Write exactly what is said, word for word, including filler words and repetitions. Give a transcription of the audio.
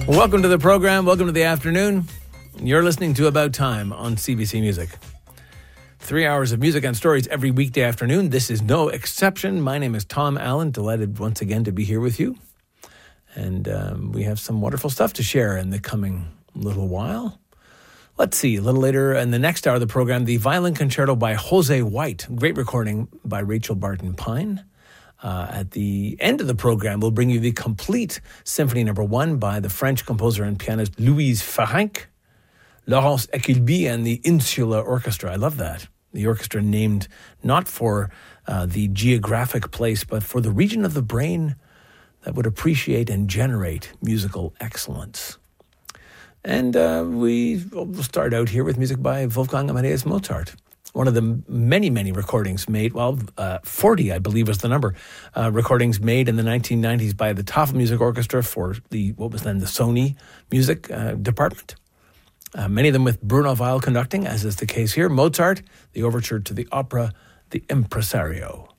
Welcome to the program. Welcome to the afternoon. You're listening to About Time on C B C Music. Three hours of music and stories every weekday afternoon. This is no exception. My name is Tom Allen. Delighted once again to be here with you. And um, we have some wonderful stuff to share in the coming little while. Let's see, a little later in the next hour of the program, the Violin Concerto by Jose White. Great recording by Rachel Barton Pine. Uh, at the end of the program, we'll bring you the complete Symphony Number One by the French composer and pianist Louise Farenc, Laurence Equilby, and the Insula Orchestra. I love that. The orchestra named not for uh, the geographic place, but for the region of the brain that would appreciate and generate musical excellence. And uh, we will start out here with music by Wolfgang Amadeus Mozart. One of the many, many recordings made, well, uh, forty, I believe was the number, uh, recordings made in the nineteen nineties by the Tafel Music Orchestra for the, what was then the Sony Music uh, Department. Uh, many of them with Bruno Weil conducting, as is the case here. Mozart, the overture to the opera, The Impresario.